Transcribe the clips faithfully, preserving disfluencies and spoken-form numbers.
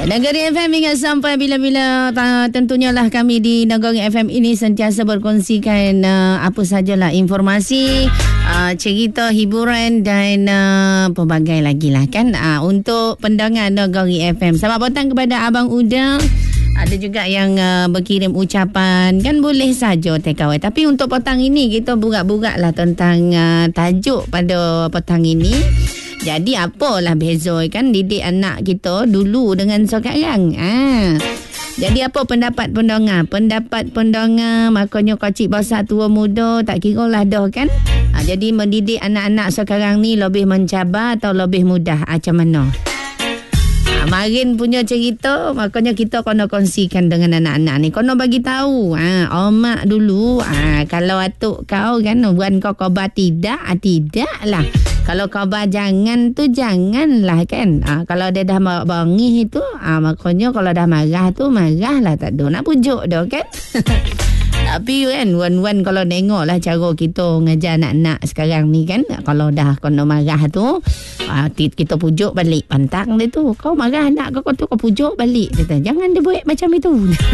Negeri F M ingat sampai bila-bila uh, tentunya lah kami di Negeri F M ini sentiasa berkongsikan uh, apa sajalah informasi, uh, cerita, hiburan dan uh, pelbagai lagi lah kan uh, untuk pendengar Negeri F M. Selamat petang kepada Abang Uda. Ada juga yang uh, berkirim ucapan, kan boleh saja take away. Tapi untuk petang ini kita burak-burak lah tentang uh, tajuk pada petang ini. Jadi apalah beza kan didik anak kita dulu dengan sekarang. Ah. Jadi apa pendapat pendengar? Pendapat pendengar makanya kecil besar tua muda tak kira lah dah kan. Ah, jadi mendidik anak-anak sekarang ni lebih mencabar atau lebih mudah? Ah, macam mana? Ah, Marin punya cerita makanya kita kena kongsikan dengan anak-anak ni. Kena bagi tahu. Ah, omak dulu ah, kalau atuk kau kan bukan kau khabar tidak, ah, tidak lah. Kalau khabar jangan tu janganlah kan. Ah, kalau dia dah bangih itu, ah, makanya kalau dah marah tu marahlah, tak ada nak pujuk dah kan. Tapi kan wan-wan kalau tengok lah cara kita ngajar anak-anak sekarang ni kan. Kalau dah kena marah tu, ah, kita pujuk balik. Pantang dia tu. Kau marah anak kau, kau tu kau pujuk balik. Dia kata, jangan dia buat macam itu.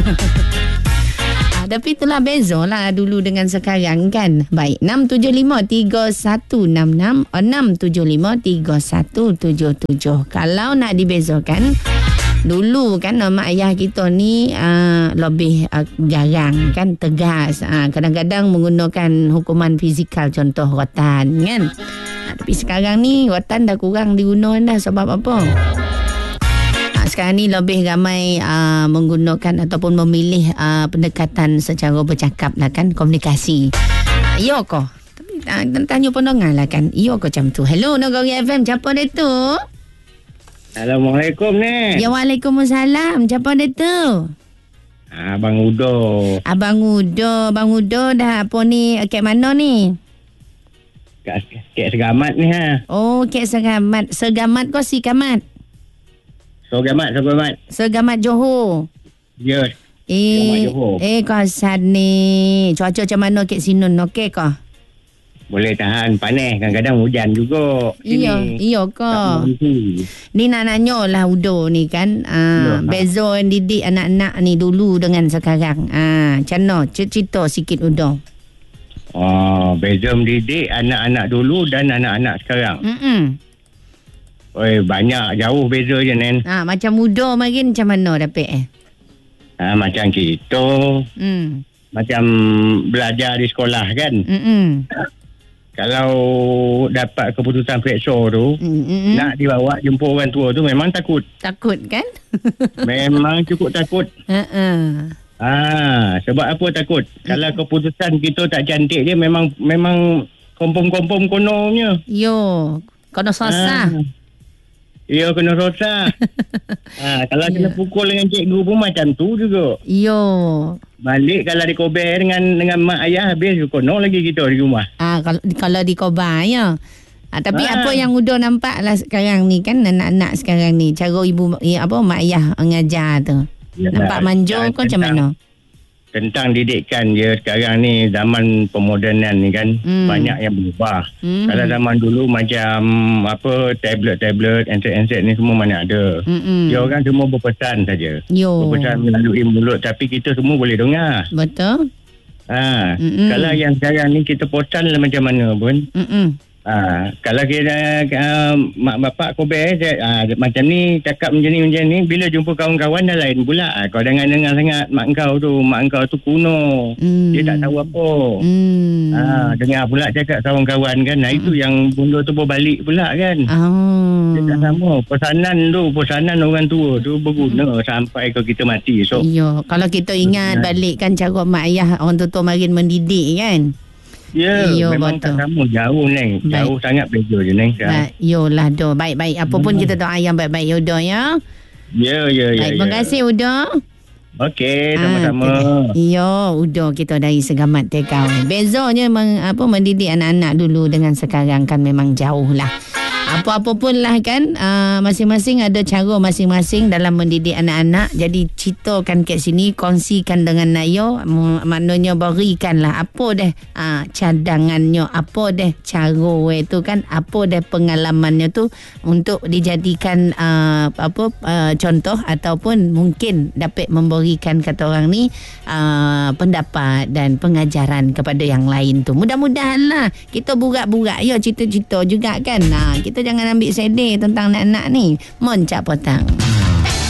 Tapi itulah beza lah dulu dengan sekarang kan. Baik, enam tujuh lima tiga satu enam enam, enam tujuh lima tiga satu tujuh tujuh. Kalau nak dibezakan, dulu kan mak ayah kita ni uh, lebih uh, garang kan, tegas. Uh, kadang-kadang menggunakan hukuman fizikal, contoh rotan kan. Uh, tapi sekarang ni rotan dah kurang digunakan dah. Sebab apa? Sekarang ni lebih ramai uh, menggunakan ataupun memilih uh, pendekatan secara bercakap lah kan, komunikasi. Uh, iya kok. Tapi uh, tanya pendengar lah kan. Iya kok macam tu. Hello Negeri F M, siapa dia tu? Assalamualaikum ni. Ya, Waalaikumsalam. Siapa dia tu? Abang Udo. Abang Udo. Abang Udo dah apa ni? Kat mana ni? Kat, kat Segamat ni ha. Oh, kat Segamat. Segamat kau si Kamat? Segamat, Segamat. Segamat Johor. Ya. Eh, eh kau asal ni. Cuaca macam mana kat sini? Okey kau? Boleh tahan. Panas. Kadang-kadang hujan juga. Iya, iya kau. Ni nak nanya lah Udo ni kan. Ah, ya, beza yang didik anak-anak ni dulu dengan sekarang. Ah, macam mana? Cerita sikit Udo. Oh, beza mendidik anak-anak dulu dan anak-anak sekarang. Hmm. Oi, banyak jauh beza je Nen. Ah, macam Udo makin macam mana dapat eh? Ah, macam kita. Hmm. Macam belajar di sekolah kan. Hmm. Kalau dapat keputusan periksa tu, Mm-mm. nak dibawa jumpa orang tua tu memang takut. Takut kan? Memang cukup takut. Uh-uh. Ah, sebab apa takut? Mm. Kalau keputusan kita tak cantik dia memang memang kompom-kompom kononnya. Yo, kena susah. Ah. Ya, kena rosak. ha, kalau ya. kena pukul dengan cikgu pun macam tu juga. Yo. Balik kalau dikober dengan dengan mak ayah, habis kono lagi kita di rumah. Ah, kalau kalau dikobar ya. Ah, tapi ha. apa yang Udo nampak lah sekarang ni kan, anak-anak sekarang ni, cara ibu ya, apa mak ayah mengajar tu. Ya, nampak manja ke macam mana? Tentang didikan je sekarang ni, zaman pemodenan ni kan, hmm. banyak yang berubah. Hmm. Kalau zaman dulu macam apa tablet-tablet, handset-handset ni semua mana ada. Hmm. Dia orang semua berpesan saja. Berpesan melalui mulut, tapi kita semua boleh dengar. Betul. Ha, hmm. Kalau yang sekarang ni kita pesan lah macam mana pun. Hmm. Ha, kalau kita uh, mak bapak kau best uh, macam ni cakap macam ni macam ni, bila jumpa kawan-kawan dah lain pula. Uh, kau jangan dengar sangat mak kau tu, mak kau tu kuno. Mm. Dia tak tahu apa. Mm. Uh, dengar pula cakap kawan-kawan kan. Nah, mm. itu yang benda tu berbalik pula kan. Oh. Dia tak sama. Pesanan tu, pesanan orang tua tu berguna mm. sampai ke kita mati. So, iya, kalau kita ingat balik kan cara mak ayah orang tua makin mendidik kan. Ya, Yo, memang betul. Tak sama. Jauh, Neng. Jauh baik. Sangat beza je, Neng. Baik. Yolah, Do. Baik-baik. Apa pun hmm. kita doa yang baik-baik, Udo, ya? Ya, ya, ya. Baik, terima kasih, Udo. Okey, sama-sama. Ah, ya, Udo kita dari Segamat Tekau. Bezanya meng, apa, mendidik anak-anak dulu dengan sekarang kan memang jauh lah. Apa-apa pun lah kan, uh, masing-masing ada cara masing-masing dalam mendidik anak-anak. Jadi ceritakan kat sini, kongsikan dengan Nayo, maknanya berikanlah apa deh uh, cadangannya, apa deh cara itu kan, apa deh pengalamannya tu untuk dijadikan uh, apa uh, contoh ataupun mungkin dapat memberikan kata orang ni uh, pendapat dan pengajaran kepada yang lain tu. Mudah-mudahan lah kita burak-burak ya cerita-cerita juga kan. Nah, kita jangan ambil sedih tentang anak-anak ni. Mon Cak Potang.